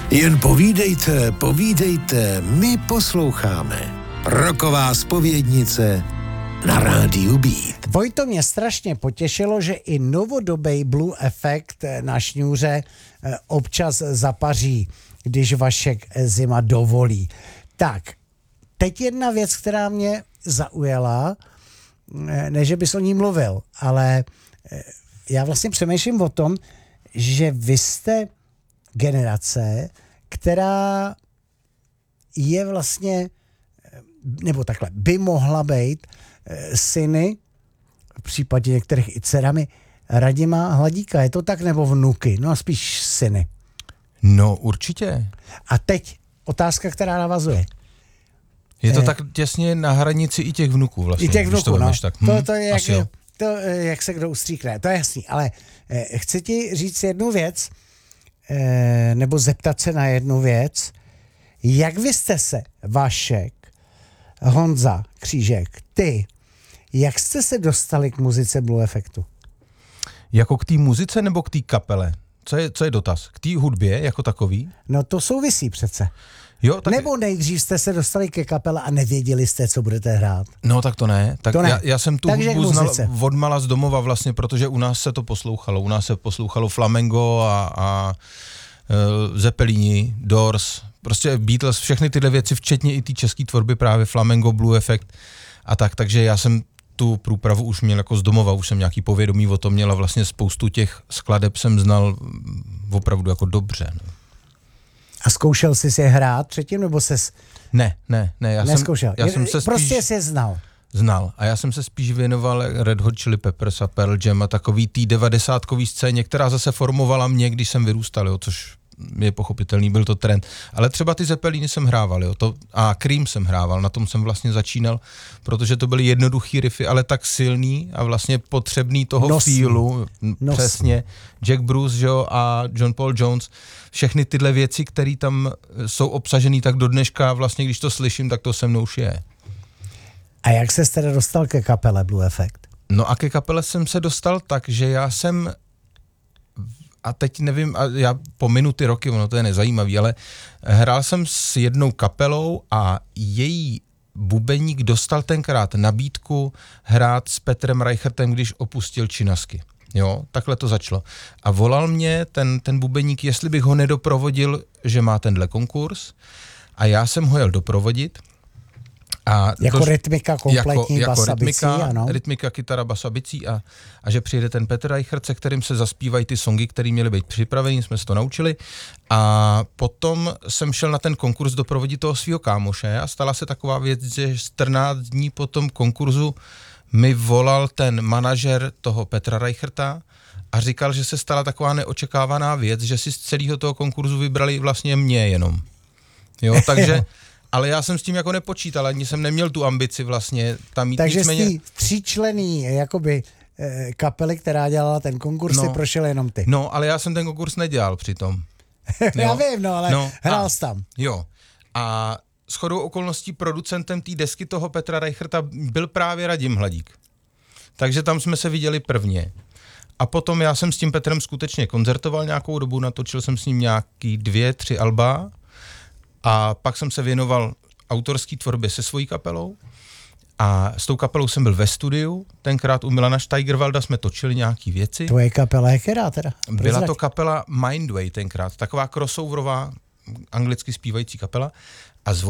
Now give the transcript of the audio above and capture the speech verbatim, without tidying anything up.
Jen povídejte, povídejte, my posloucháme. Roková zpovědnice na rádiu Beat. Vojto, mě strašně potěšilo, že i novodobý Blue Effect na šňůře občas zapaří, když Vašek Zima dovolí. Tak, teď jedna věc, která mě zaujala, ne, že bys o ní mluvil, ale já vlastně přemýšlím o tom, že vy jste generace, která je vlastně, nebo takhle, by mohla být syny, v případě některých i dcerami, Radima Hladíka. Je to tak, nebo vnuky? No spíš syny. No určitě. A teď otázka, která navazuje. Je to eh, tak těsně na hranici i těch vnuků vlastně. I těch vnuků, no. Tak. To, hm, to je jak, to, jak se kdo ustříkne, to je jasný. Ale eh, chci ti říct jednu věc, eh, nebo zeptat se na jednu věc. Jak vy jste se, Vašek, Honza Křížek, ty, jak jste se dostali k muzice Blue Effectu? Jako k té muzice nebo k té kapele? Co je, co je dotaz? K té hudbě jako takový? No to souvisí přece. Jo, tak... Nebo nejdřív jste se dostali ke kapele a nevěděli jste, co budete hrát? No tak to ne. Tak to ne. Já, já jsem tu Takže hudbu znal odmala z domova vlastně, protože u nás se to poslouchalo. U nás se poslouchalo flamengo a, a uh, Zeppelini, Doors, prostě Beatles, všechny tyhle věci, včetně i té české tvorby právě flamengo, Blue Effect a tak. Takže já jsem tu průpravu už měl jako z domova, už jsem nějaký povědomí o tom měl a vlastně spoustu těch skladeb jsem znal opravdu jako dobře. No. A zkoušel jsi si je hrát předtím, nebo ses... Ne, ne, ne. Já Neskoušel. Jsem, já jsem se prostě spíš... jsi je znal. Znal. A já jsem se spíš věnoval Red Hot Chili Peppers a Pearl Jam a takový tý devadesátkový scéně, která zase formovala mě, když jsem vyrůstal, jo, což je pochopitelný, byl to trend. Ale třeba ty Zeppeliny jsem hrával, jo, to, a Cream jsem hrával, na tom jsem vlastně začínal, protože to byly jednoduchý riffy, ale tak silný a vlastně potřebný toho Nosný. feelu. Nosný. Přesně. Jack Bruce, jo, a John Paul Jones, všechny tyhle věci, které tam jsou obsažený, tak do dneška vlastně, když to slyším, tak to se mnou už je. A jak ses teda dostal ke kapele Blue Effect? No a ke kapele jsem se dostal tak, že já jsem, a teď nevím, a já pominu ty roky, ono to je nezajímavý, ale hrál jsem s jednou kapelou a její bubeník dostal tenkrát nabídku hrát s Petrem Reichertem, když opustil Činasky. Jo, takhle to začalo. A volal mě ten, ten bubeník, jestli bych ho nedoprovodil, že má tenhle konkurs, a já jsem ho jel doprovodit. A jako to, rytmika kompletní, jako, basa, jako rytmika, bicí, ano. rytmika, kytara, basa, bicí a, a že přijede ten Petr Reichert, se kterým se zaspívají ty songy, které měly být připravený, jsme se to naučili. A potom jsem šel na ten konkurs doprovodit toho svého kámoše a stala se taková věc, že čtrnáct dní po tom konkurzu mi volal ten manažer toho Petra Reicherta a říkal, že se stala taková neočekávaná věc, že si z celého toho konkurzu vybrali vlastně mě jenom. Jo, takže... Ale já jsem s tím jako nepočítal, ani jsem neměl tu ambici vlastně tam mít. Takže nicméně... z té tříčlenný jakoby eh, kapely, která dělala ten konkurs, no, prošel jenom ty. No, ale já jsem ten konkurs nedělal přitom. Já vím, no, ale no, hrál jsi tam. Jo. A shodou okolností producentem té desky toho Petra Reicherta byl právě Radim Hladík. Takže tam jsme se viděli prvně. A potom já jsem s tím Petrem skutečně koncertoval nějakou dobu, natočil jsem s ním nějaký dvě, tři alba. A pak jsem se věnoval autorské tvorbě se svojí kapelou a s tou kapelou jsem byl ve studiu, tenkrát u Milana Steigerwalda jsme točili nějaký věci. Tvoje kapela je která teda? Byla Prozrať. to kapela Mindway tenkrát, taková crossoverová anglicky zpívající kapela a